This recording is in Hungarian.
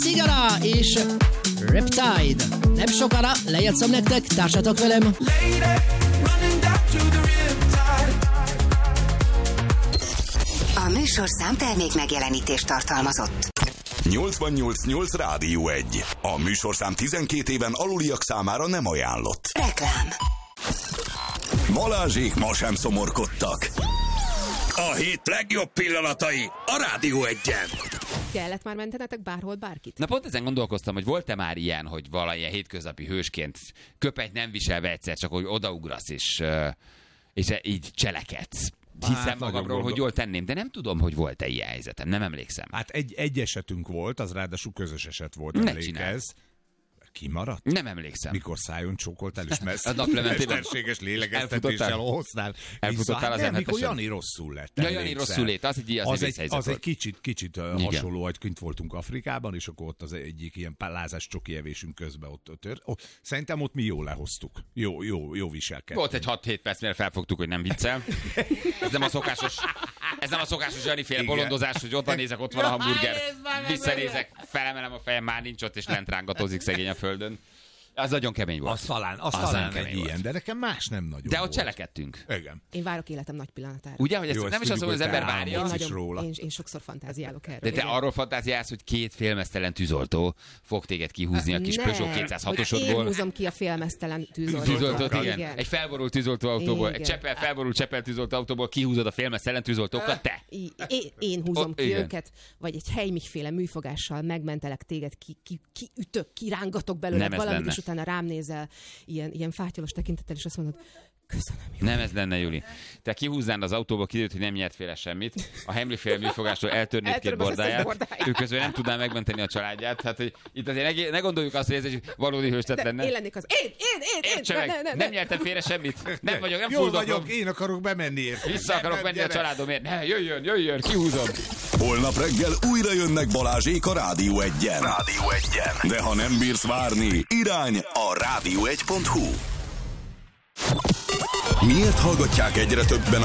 Cigara és Riptide. Nem sokára lejátszom nektek, társatok velem. A műsorszám termék megjelenítést tartalmazott. 88.8 Rádió 1. A műsorszám 12 éven aluliak számára nem ajánlott. Reklám. Balázsék ma sem szomorkodtak. A hét legjobb pillanatai a Rádió 1-en. Kellett már mentenetek bárhol bárkit? Na pont ezen gondolkoztam, hogy volt-e már ilyen, hogy valamilyen hétköznapi hősként köpenyt nem viselve egyszer, csak hogy odaugrasz és így cselekedsz. Hiszem magamról, hogy jól tenném, de nem tudom, hogy volt-e ilyen helyzetem, nem emlékszem. Hát egy esetünk volt, az ráadásul közös eset volt, Ne emlékezz. Kimaradt? Nem emlékszem. Mikor szájon csókoltál és mesterséges lélegeztetéssel hoztál. Elfutottál az nem, mikor M7-esen? Jani rosszul lett. Ja, Jani rosszul lett, az egy kicsit hasonló, hogy kint voltunk Afrikában, és akkor ott az egyik ilyen lázás csoki evésünk közben ott tört. Szerintem ott mi jól lehoztuk. Jó viselkedtünk. Volt egy 6-7 perc, mire felfogtuk, hogy nem viccel. Ez nem a szokásos Jani-féle bolondozás, hogy ott nézek, ott van a hamburger. Visszanézek, felemelem a fejem, már nincs ott, és lent rángatozik szegény a földön. Az nagyon kemény volt. Az talán egy ilyen, de nekem más nem nagyon de volt. ott cselekedtünk. Igen. Én várok életem nagy pillanatára. Ugye, hogy ezt nem is az, hogy az ember várja. Én sokszor fantáziálok erről. De te arról fantáziálsz, hogy 2 félmeztelen tűzoltó fog téged kihúzni a kis Peugeot 206-osodból. Én húzom ki a félmeztelen tűzoltót. Igen. Egy felborult tűzoltóautóból, egy felborult Csepel tűzoltóautóból kihúzod a félmeztelen tűzoltókat, te. Én húzom ki őket, vagy egy helymiféle műfogással megmentelek téged, kiütök, kirángatok belőle valamit, és utána rám nézel ilyen fátyolos tekintettel, és azt mondod, köszönöm, Juli. Nem ez lenne, Juli. Te kihúznád az autóba, kiderült, hogy nem nyert féle semmit. A Hemli-féle műfogástól eltörnéd 2 bordáját. Ő közben nem tudná megmenteni a családját. Hát, hogy itt azért ne gondoljuk azt, hogy ez egy valódi hőstett lenne. Én lennék az. Én! Nem nyertem félre semmit. Nem vagyok, nem Jó fuldoklom. vagyok, én akarok bemenni érte. Vissza akarok menni a családomért. Ne, jöjjön, kihúzom. Holnap reggel újra jönnek Balázsék a Rádió 1-en. De ha nem bírsz várni, irány a rádió1.hu. Miért hallgatják egyre többen